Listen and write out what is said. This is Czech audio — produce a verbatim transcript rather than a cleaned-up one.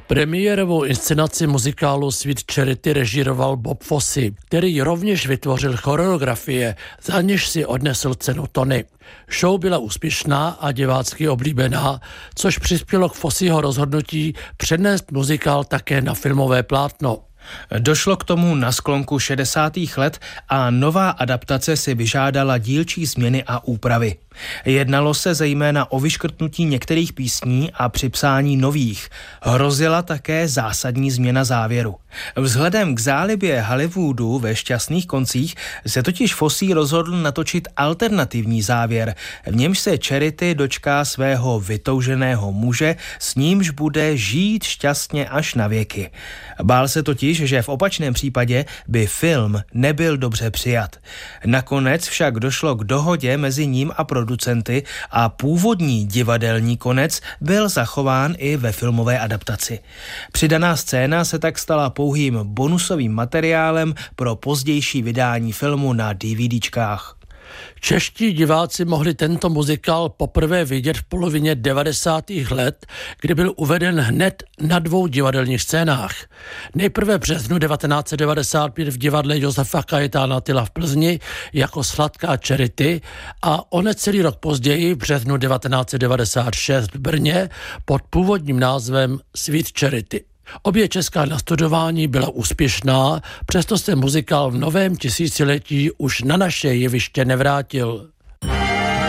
Premiérovou inscenaci muzikálu Sweet Charity režíroval Bob Fosse, který rovněž vytvořil choreografie, za něž si odnesl cenu Tony. Show byla úspěšná a divácky oblíbená, což přispělo k Fosseho rozhodnutí přenést muzikál také na filmové plátno. Došlo k tomu na sklonku šedesátých let a nová adaptace si vyžádala dílčí změny a úpravy. Jednalo se zejména o vyškrtnutí některých písní a připsání nových. Hrozila také zásadní změna závěru. Vzhledem k zálibě Hollywoodu ve šťastných koncích se totiž Fosse rozhodl natočit alternativní závěr, v němž se Charity dočká svého vytouženého muže, s nímž bude žít šťastně až na věky. Bál se totiž, že v opačném případě by film nebyl dobře přijat. Nakonec však došlo k dohodě mezi ním a producenty a původní divadelní konec byl zachován i ve filmové adaptaci. Přidaná scéna se tak stala pouhým bonusovým materiálem pro pozdější vydání filmu na DVDčkách. Čeští diváci mohli tento muzikál poprvé vidět v polovině devadesátých let, kdy byl uveden hned na dvou divadelních scénách. Nejprve v březnu devatenáct set devadesát pět v divadle Josefa Kajetána Tyla v Plzni jako Sladká Charity a o necelý rok později v březnu devatenáct set devadesát šest v Brně pod původním názvem Sweet Charity. Obě česká nastudování byla úspěšná, přesto se muzikál v novém tisíciletí už na naše jeviště nevrátil.